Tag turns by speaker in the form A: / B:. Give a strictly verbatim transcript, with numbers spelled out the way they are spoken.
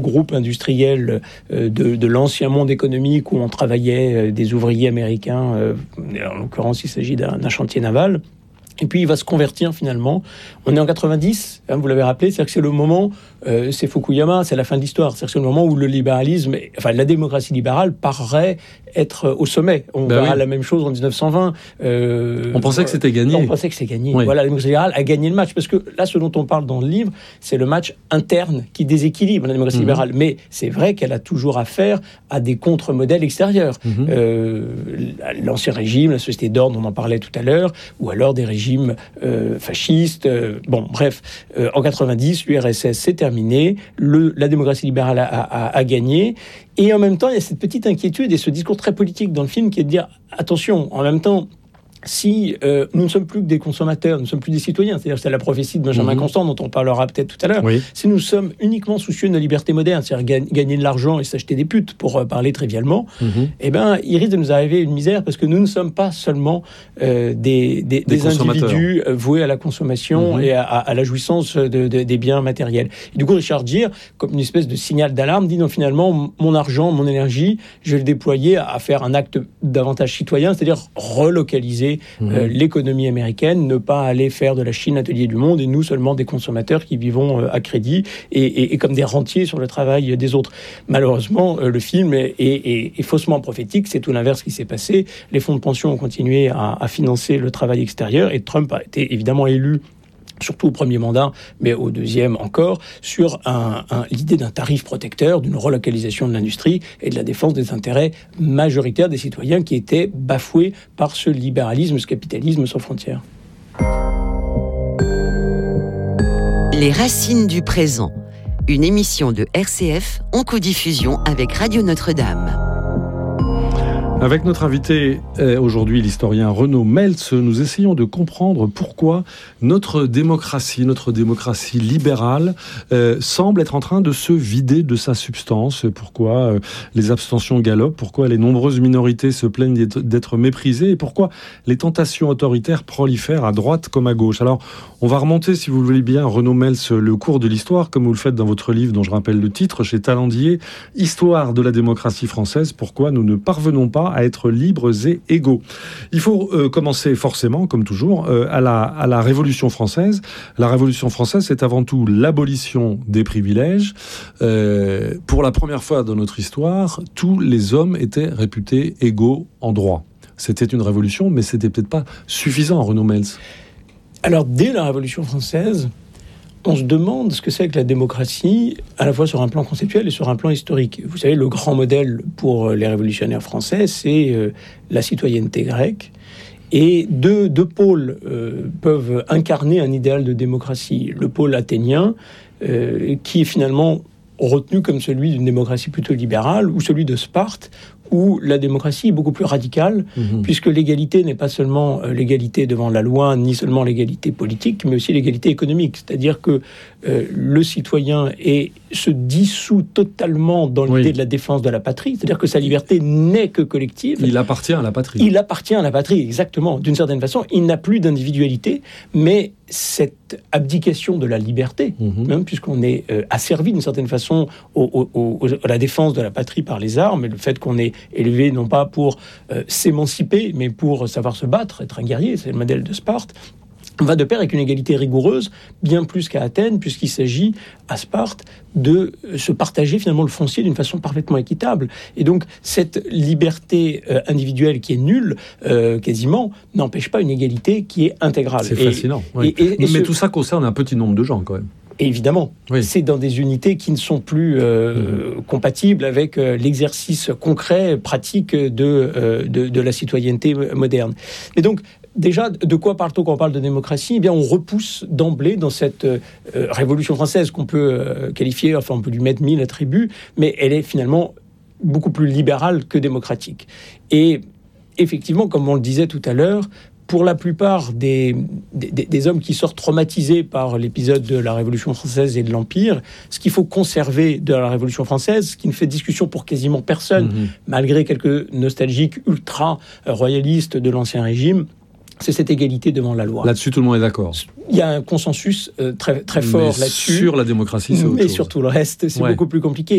A: groupe industriel euh, de, de l'ancien monde économique où on travaillait euh, des ouvriers américains, euh, en l'occurrence il s'agit d'un, d'un chantier naval. Et puis il va se convertir finalement. On est en quatre-vingt-dix, hein, vous l'avez rappelé, c'est-à-dire que c'est le moment, euh, c'est Fukuyama, c'est la fin de l'histoire. C'est-à-dire que c'est le moment où le libéralisme, enfin la démocratie libérale paraît être au sommet. On
B: ben
A: verra
B: oui.
A: la même chose en dix-neuf cent vingt. Euh,
B: on pensait que c'était gagné.
A: On pensait que c'était gagné.
B: Oui.
A: Voilà, la démocratie libérale a gagné le match. Parce que là, ce dont on parle dans le livre, c'est le match interne qui déséquilibre la démocratie mmh. libérale. Mais c'est vrai qu'elle a toujours affaire à des contre-modèles extérieurs. Mmh. Euh, l'ancien régime, la société d'ordre, on en parlait tout à l'heure, ou alors des régimes euh, fascistes. Euh, bon, bref, euh, en quatre-vingt-dix, l'U R S S s'est terminé, le, la démocratie libérale a, a, a gagné. Et en même temps, il y a cette petite inquiétude et ce discours très politique dans le film qui est de dire, attention, en même temps, si euh, nous ne sommes plus que des consommateurs, nous ne sommes plus des citoyens, c'est-à-dire c'est la prophétie de Benjamin mmh. Constant dont on parlera peut-être tout à l'heure, oui. si nous sommes uniquement soucieux de la liberté moderne, c'est-à-dire ga- gagner de l'argent et s'acheter des putes, pour euh, parler trivialement, mmh. eh ben, il risque de nous arriver une misère parce que nous ne sommes pas seulement euh, des, des, des, des individus euh, voués à la consommation mmh. et à, à la jouissance de, de, des biens matériels. Et du coup, Richard Gere, comme une espèce de signal d'alarme, dit non, finalement, mon argent, mon énergie, je vais le déployer à faire un acte davantage citoyen, c'est-à-dire relocaliser Mmh. Euh, l'économie américaine, ne pas aller faire de la Chine l'atelier du monde et nous seulement des consommateurs qui vivons euh, à crédit et, et, et comme des rentiers sur le travail des autres. Malheureusement, euh, le film est, est, est, est faussement prophétique, c'est tout l'inverse qui s'est passé. Les fonds de pension ont continué à, à financer le travail extérieur et Trump a été évidemment élu surtout au premier mandat, mais au deuxième encore, sur un, un, l'idée d'un tarif protecteur, d'une relocalisation de l'industrie et de la défense des intérêts majoritaires des citoyens qui étaient bafoués par ce libéralisme, ce capitalisme sans frontières.
C: Les racines du présent, une émission de R C F en codiffusion avec Radio Notre-Dame.
B: Avec notre invité aujourd'hui, l'historien Renaud Meltz, nous essayons de comprendre pourquoi notre démocratie, notre démocratie libérale, euh, semble être en train de se vider de sa substance, pourquoi euh, les abstentions galopent, pourquoi les nombreuses minorités se plaignent d'être, d'être méprisées et pourquoi les tentations autoritaires prolifèrent à droite comme à gauche. Alors, on va remonter, si vous le voulez bien, Renaud Meltz, le cours de l'histoire, comme vous le faites dans votre livre, dont je rappelle le titre, chez Talandier, « Histoire de la démocratie française, pourquoi nous ne parvenons pas à être libres et égaux ». Il faut euh, commencer forcément, comme toujours, euh, à, la, à la Révolution française. La Révolution française, c'est avant tout l'abolition des privilèges. Euh, pour la première fois dans notre histoire, tous les hommes étaient réputés égaux en droit. C'était une révolution, mais c'était peut-être pas suffisant, Renaud Meltz.
A: Alors, dès la Révolution française, on se demande ce que c'est que la démocratie, à la fois sur un plan conceptuel et sur un plan historique. Vous savez, le grand modèle pour les révolutionnaires français, c'est euh, la citoyenneté grecque. Et deux, deux pôles euh, peuvent incarner un idéal de démocratie. Le pôle athénien, euh, qui est finalement retenu comme celui d'une démocratie plutôt libérale, ou celui de Sparte, où la démocratie est beaucoup plus radicale, mmh. puisque l'égalité n'est pas seulement l'égalité devant la loi, ni seulement l'égalité politique, mais aussi l'égalité économique. C'est-à-dire que euh, le citoyen est, se dissout totalement dans l'idée oui. de la défense de la patrie, c'est-à-dire que sa liberté n'est que collective.
B: Il appartient à la patrie.
A: Il appartient à la patrie, exactement. D'une certaine façon, il n'a plus d'individualité, mais cette abdication de la liberté, mmh. même puisqu'on est euh, asservi d'une certaine façon au, au, au, à la défense de la patrie par les armes, et le fait qu'on est élevé non pas pour euh, s'émanciper, mais pour savoir se battre, être un guerrier, c'est le modèle de Sparte, va de pair avec une égalité rigoureuse, bien plus qu'à Athènes, puisqu'il s'agit, à Sparte, de se partager finalement le foncier d'une façon parfaitement équitable. Et donc, cette liberté euh, individuelle qui est nulle, euh, quasiment, n'empêche pas une égalité qui est intégrale.
B: C'est
A: et,
B: fascinant. Oui. Et, et, et Mais ce... tout ça concerne un petit nombre de gens, quand même.
A: Évidemment, oui. c'est dans des unités qui ne sont plus euh, mmh. compatibles avec euh, l'exercice concret, pratique de, euh, de, de la citoyenneté moderne. Et donc, déjà, de quoi parle-t-on quand on parle de démocratie ? Eh bien, on repousse d'emblée dans cette euh, Révolution française qu'on peut euh, qualifier, enfin, on peut lui mettre mille attributs, mais elle est finalement beaucoup plus libérale que démocratique. Et effectivement, comme on le disait tout à l'heure, pour la plupart des, des, des hommes qui sortent traumatisés par l'épisode de la Révolution française et de l'Empire, ce qu'il faut conserver de la Révolution française, ce qui ne fait discussion pour quasiment personne, mmh. malgré quelques nostalgiques ultra-royalistes de l'Ancien Régime, c'est cette égalité devant la loi.
B: Là-dessus, tout le monde est d'accord.
A: Il y a un consensus euh, très, très fort
B: mais
A: là-dessus.
B: Sur la démocratie, c'est autre
A: mais
B: chose.
A: sur tout le reste, c'est ouais. beaucoup plus compliqué.